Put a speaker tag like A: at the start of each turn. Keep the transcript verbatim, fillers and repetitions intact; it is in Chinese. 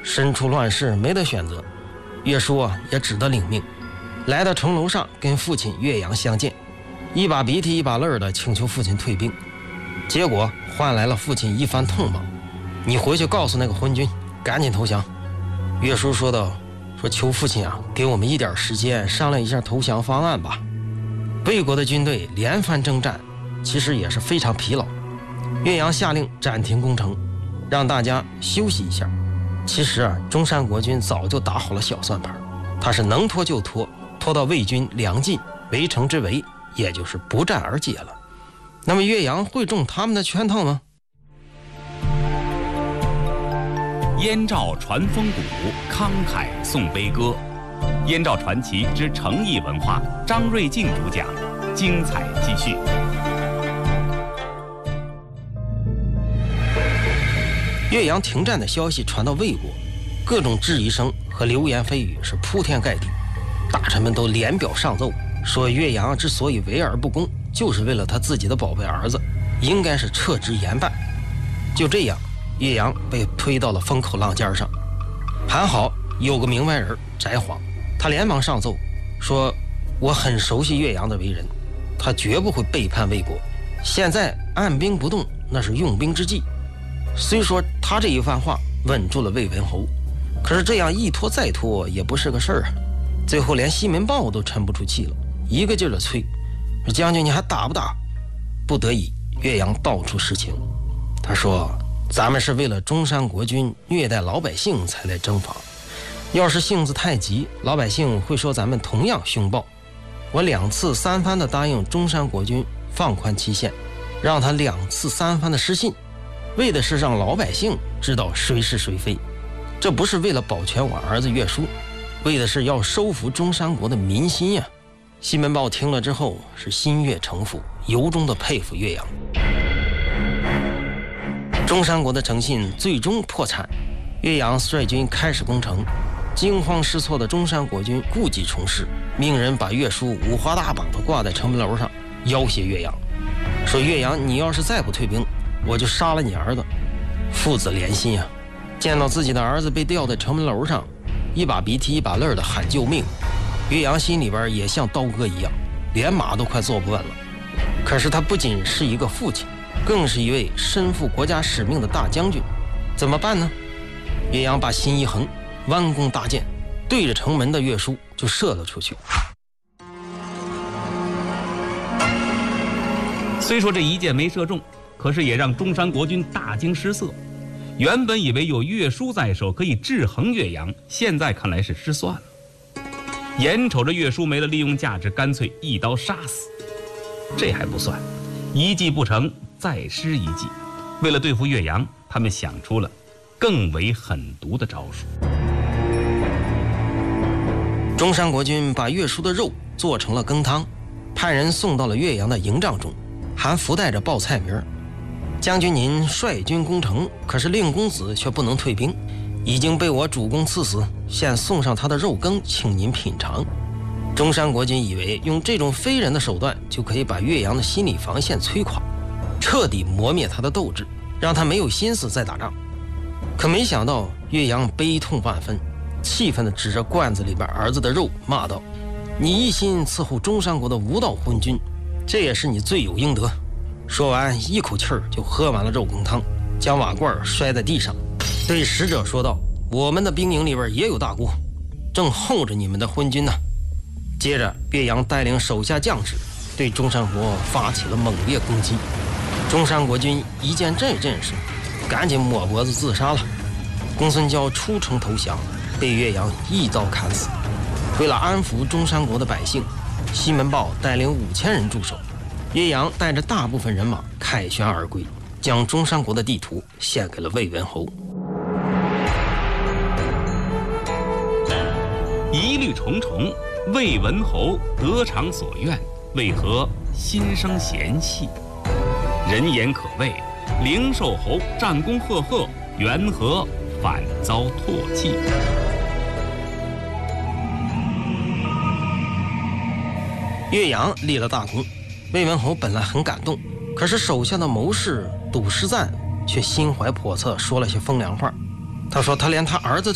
A: 身处乱世，没得选择，岳叔啊也只得领命，来到城楼上跟父亲岳阳相见，一把鼻涕一把泪的请求父亲退兵，结果换来了父亲一番痛骂：“你回去告诉那个昏君，赶紧投降。”岳叔说道：“说求父亲啊，给我们一点时间商量一下投降方案吧。”魏国的军队连番征战，其实也是非常疲劳。岳阳下令暂停攻城，让大家休息一下。其实啊，中山国军早就打好了小算盘，他是能拖就拖，拖到魏军粮尽，围城之围也就是不战而解了。那么岳阳会中他们的圈套吗？
B: 燕赵传风骨，慷慨颂悲歌。燕赵传奇之诚意文化，张瑞静主讲，精彩继续。
A: 岳阳停战的消息传到魏国，各种质疑声和流言蜚语是铺天盖地，大臣们都连表上奏，说岳阳之所以围而不攻，就是为了他自己的宝贝儿子，应该是撤职严办。就这样，岳阳被推到了风口浪尖上。还好有个明白人翟璜，他连忙上奏说：“我很熟悉岳阳的为人，他绝不会背叛魏国。现在按兵不动，那是用兵之计。”虽说他这一番话稳住了魏文侯，可是这样一拖再拖也不是个事儿啊。最后连西门豹都沉不住气了，一个劲儿的催：“说将军你还打不打？”不得已，岳阳道出实情。他说：“咱们是为了中山国军虐待老百姓才来征伐，要是性子太急，老百姓会说咱们同样凶暴。我两次三番的答应中山国军放宽期限，让他两次三番的失信，为的是让老百姓知道谁是谁非。这不是为了保全我儿子岳叔，为的是要收服中山国的民心呀。”西门豹听了之后是心悦诚服，由衷的佩服岳阳。中山国的诚信最终破产，岳阳率军开始攻城。惊慌失措的中山国军故技重施，命人把岳叔五花大绑的挂在城门楼上，要挟岳阳，说：“岳阳，你要是再不退兵，我就杀了你儿子。”父子连心啊，见到自己的儿子被吊在城门楼上，一把鼻涕一把泪的喊救命，岳阳心里边也像刀割一样，连马都快坐不稳了。可是他不仅是一个父亲，更是一位身负国家使命的大将军，怎么办呢？岳阳把心一横，弯弓搭箭，对着城门的岳叔就射了出去。
B: 虽说这一箭没射中，可是也让中山国军大惊失色。原本以为有岳叔在手可以制衡岳阳，现在看来是失算了。眼瞅着岳叔没了利用价值，干脆一刀杀死。这还不算，一计不成再施一计。为了对付岳阳，他们想出了更为狠毒的招数。
A: 中山国军把岳叔的肉做成了羹汤，派人送到了岳阳的营帐中，还附带着报菜名：“将军您率军攻城，可是令公子却不能退兵，已经被我主公赐死，现送上他的肉羹，请您品尝。”中山国军以为用这种非人的手段就可以把岳阳的心理防线摧垮，彻底磨灭他的斗志，让他没有心思再打仗。可没想到岳阳悲痛万分，气愤地指着罐子里边儿子的肉骂道：“你一心伺候中山国的无道昏君，这也是你罪有应得。”说完一口气儿就喝完了肉羹汤，将瓦罐摔在地上，对使者说道：“我们的兵营里边也有大锅，正候着你们的昏君呢。”接着岳阳带领手下将士对中山国发起了猛烈攻击。中山国军一见这阵势，赶紧抹脖子自杀了。公孙娇出城投降，被岳阳一刀砍死。为了安抚中山国的百姓，西门豹带领五千人驻守，岳阳带着大部分人马凯旋而归，将中山国的地图献给了魏文侯。
B: 疑虑重重，魏文侯得偿所愿，为何心生嫌隙？人言可畏，灵寿侯战功赫赫，缘何反遭唾弃？
A: 岳阳立了大功，魏文侯本来很感动，可是手下的谋士杜师赞却心怀叵测，说了些风凉话。他说他连他儿子